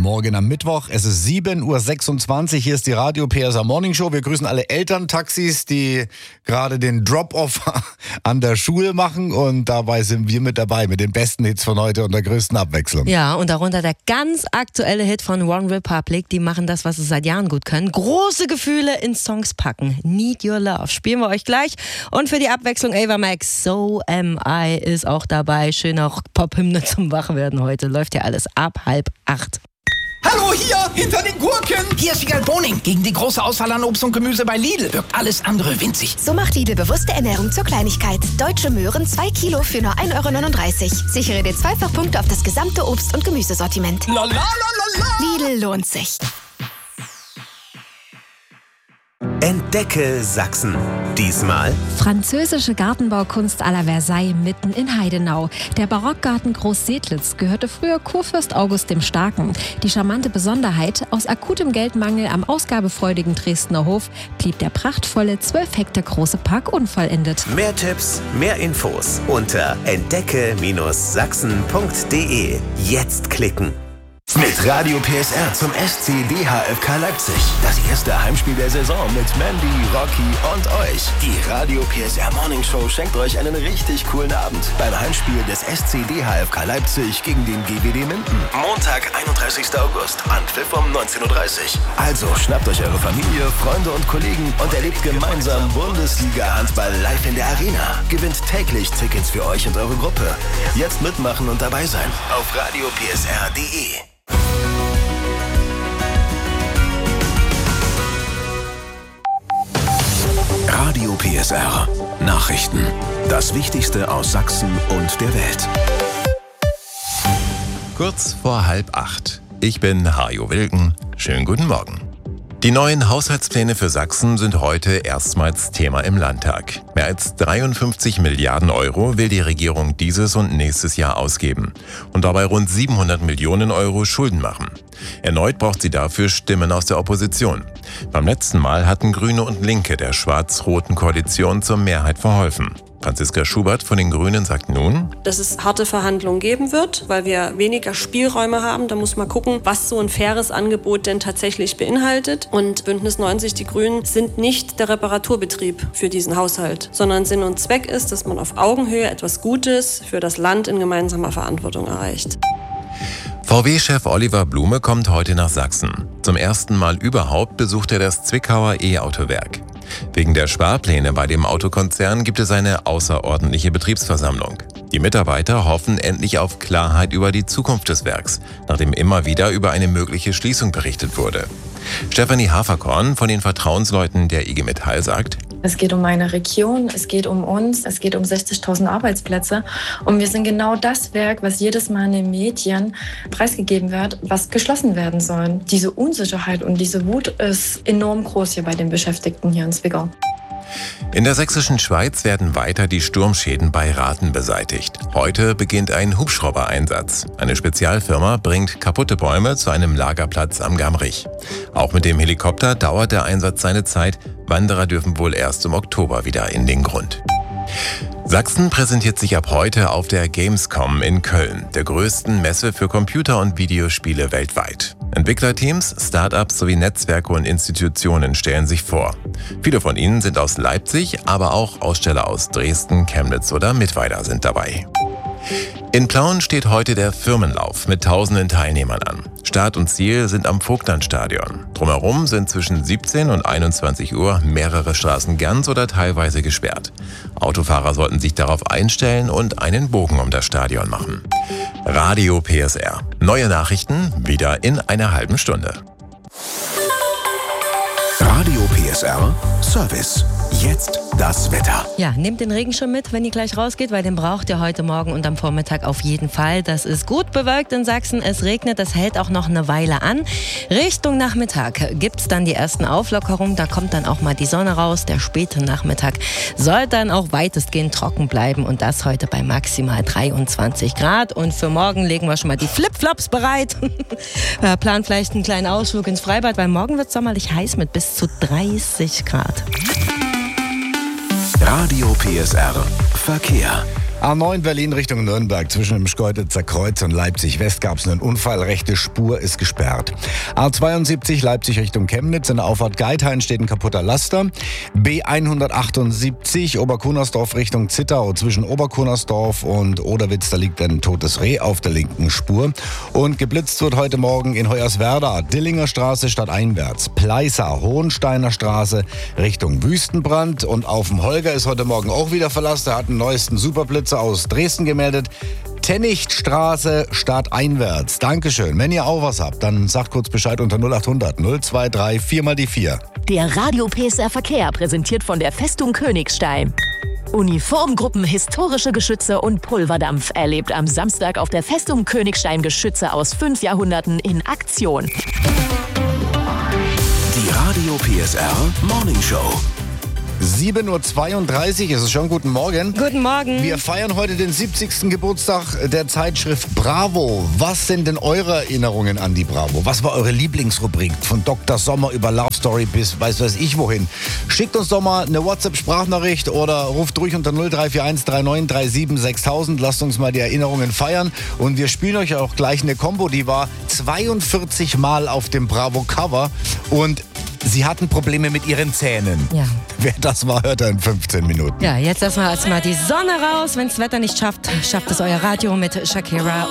Morgen am Mittwoch. Es ist 7.26 Uhr. Hier ist die Radio PSR Morning Show. Wir grüßen alle Elterntaxis, die gerade den Drop-Off an der Schule machen. Und dabei sind wir mit dabei mit den besten Hits von heute und der größten Abwechslung. Ja, und darunter der ganz aktuelle Hit von One Republic. Die machen das, was sie seit Jahren gut können. Große Gefühle in Songs packen. Need Your Love. Spielen wir euch gleich. Und für die Abwechslung Ava Max, So Am I ist auch dabei. Schön auch Pop-Hymne zum Wachwerden heute. Läuft ja alles ab 7:30. Hallo, hier, hinter den Gurken. Hier ist Wiegald Boning. Gegen die große Auswahl an Obst und Gemüse bei Lidl wirkt alles andere winzig. So macht Lidl bewusste Ernährung zur Kleinigkeit. Deutsche Möhren 2 Kilo für nur 1,39 €. Sichere dir Zweifachpunkte auf das gesamte Obst- und Gemüsesortiment. La la la la la. Lidl lohnt sich. Entdecke Sachsen. Diesmal französische Gartenbaukunst à la Versailles mitten in Heidenau. Der Barockgarten Groß-Sedlitz gehörte früher Kurfürst August dem Starken. Die charmante Besonderheit: aus akutem Geldmangel am ausgabefreudigen Dresdner Hof blieb der prachtvolle 12 Hektar große Park unvollendet. mehr Tipps, mehr Infos unter entdecke-sachsen.de. Jetzt klicken. Mit Radio PSR zum SC DHFK Leipzig. Das erste Heimspiel der Saison mit Mandy, Rocky und euch. Die Radio PSR Morning Show schenkt euch einen richtig coolen Abend beim Heimspiel des SC DHFK Leipzig gegen den GWD Minden. Montag, 31. August, Anpfiff um 19:30 Uhr. Also schnappt euch eure Familie, Freunde und Kollegen und erlebt gemeinsam Bundesliga-Handball live in der Arena. Gewinnt täglich Tickets für euch und eure Gruppe. Jetzt mitmachen und dabei sein auf radiopsr.de. Radio PSR. Nachrichten. Das Wichtigste aus Sachsen und der Welt. Kurz vor 7:30. Ich bin Hajo Wilken. Schönen guten Morgen. Die neuen Haushaltspläne für Sachsen sind heute erstmals Thema im Landtag. Mehr als 53 Milliarden € will die Regierung dieses und nächstes Jahr ausgeben und dabei rund 700 Millionen € Schulden machen. Erneut braucht sie dafür Stimmen aus der Opposition. Beim letzten Mal hatten Grüne und Linke der schwarz-roten Koalition zur Mehrheit verholfen. Franziska Schubert von den Grünen sagt nun, dass es harte Verhandlungen geben wird, weil wir weniger Spielräume haben. Da muss man gucken, was so ein faires Angebot denn tatsächlich beinhaltet. Und Bündnis 90, die Grünen, sind nicht der Reparaturbetrieb für diesen Haushalt, sondern Sinn und Zweck ist, dass man auf Augenhöhe etwas Gutes für das Land in gemeinsamer Verantwortung erreicht. VW-Chef Oliver Blume kommt heute nach Sachsen. Zum ersten Mal überhaupt besucht er das Zwickauer E-Autowerk. Wegen der Sparpläne bei dem Autokonzern gibt es eine außerordentliche Betriebsversammlung. Die Mitarbeiter hoffen endlich auf Klarheit über die Zukunft des Werks, nachdem immer wieder über eine mögliche Schließung berichtet wurde. Stefanie Haferkorn von den Vertrauensleuten der IG Metall sagt, es geht um meine Region, es geht um uns, es geht um 60.000 Arbeitsplätze. Und wir sind genau das Werk, was jedes Mal in den Medien preisgegeben wird, was geschlossen werden soll. Diese Unsicherheit und diese Wut ist enorm groß hier bei den Beschäftigten hier in Zwickau. In der sächsischen Schweiz werden weiter die Sturmschäden bei Rathen beseitigt. Heute beginnt ein Hubschrauber-Einsatz. Eine Spezialfirma bringt kaputte Bäume zu einem Lagerplatz am Gamrich. Auch mit dem Helikopter dauert der Einsatz seine Zeit. Wanderer dürfen wohl erst im Oktober wieder in den Grund. Sachsen präsentiert sich ab heute auf der Gamescom in Köln, der größten Messe für Computer- und Videospiele weltweit. Entwicklerteams, Startups sowie Netzwerke und Institutionen stellen sich vor. Viele von ihnen sind aus Leipzig, aber auch Aussteller aus Dresden, Chemnitz oder Mittweida sind dabei. In Plauen steht heute der Firmenlauf mit tausenden Teilnehmern an. Start und Ziel sind am Vogtlandstadion. Drumherum sind zwischen 17 und 21 Uhr mehrere Straßen ganz oder teilweise gesperrt. Autofahrer sollten sich darauf einstellen und einen Bogen um das Stadion machen. Radio PSR. Neue Nachrichten wieder in einer halben Stunde. Radio PSR Service. Jetzt das Wetter. Ja, nehmt den Regenschirm mit, wenn ihr gleich rausgeht, weil den braucht ihr heute Morgen und am Vormittag auf jeden Fall. Das ist gut bewölkt in Sachsen. Es regnet, das hält auch noch eine Weile an. Richtung Nachmittag gibt's dann die ersten Auflockerungen. Da kommt dann auch mal die Sonne raus. Der späte Nachmittag soll dann auch weitestgehend trocken bleiben und das heute bei maximal 23 Grad. Und für morgen legen wir schon mal die Flipflops bereit. Plan vielleicht einen kleinen Ausflug ins Freibad, weil morgen wird es sommerlich heiß mit bis zu 30 Grad. Radio PSR Verkehr. A9 Berlin Richtung Nürnberg. Zwischen dem Schkeuditzer Kreuz und Leipzig West gab es einen Unfall. Rechte Spur ist gesperrt. A72 Leipzig Richtung Chemnitz. In der Auffahrt Geithain steht ein kaputter Laster. B178 Oberkunnersdorf Richtung Zittau. Zwischen Oberkunnersdorf und Oderwitz, da liegt ein totes Reh auf der linken Spur. Und geblitzt wird heute Morgen in Hoyerswerda. Dillinger Straße stadteinwärts. Pleißer, Hohensteiner Straße Richtung Wüstenbrand. Und auf dem Holger ist heute Morgen auch wieder Verlass. Der hat einen neuesten Superblitzer aus Dresden gemeldet. Tennichtstraße stadteinwärts. Dankeschön. Wenn ihr auch was habt, dann sagt kurz Bescheid unter 0800 023 4 mal die 4. Der Radio PSR Verkehr präsentiert von der Festung Königstein. Uniformgruppen, historische Geschütze und Pulverdampf erlebt am Samstag auf der Festung Königstein Geschütze aus 5 Jahrhunderten in Aktion. Die Radio PSR Morning Show. 7.32 Uhr, es ist schon guten Morgen. Guten Morgen. Wir feiern heute den 70. Geburtstag der Zeitschrift Bravo. Was sind denn eure Erinnerungen an die Bravo? Was war eure Lieblingsrubrik? Von Dr. Sommer über Love Story bis weiß ich wohin. Schickt uns doch mal eine WhatsApp-Sprachnachricht oder ruft durch unter 0341 3937 6000. Lasst uns mal die Erinnerungen feiern. Und wir spielen euch auch gleich eine Combo, die war 42 Mal auf dem Bravo-Cover. Und sie hatten Probleme mit ihren Zähnen. Ja. Wer das war, hört er in 15 Minuten. Ja, jetzt lassen wir erstmal die Sonne raus. Wenn das Wetter nicht schafft, schafft es euer Radio mit Shakira.